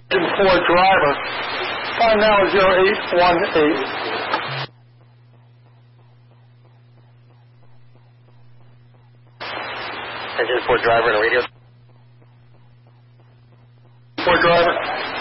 Engine 4 driver. Time now is 0818. Engine 4 driver and radio. 4 driver.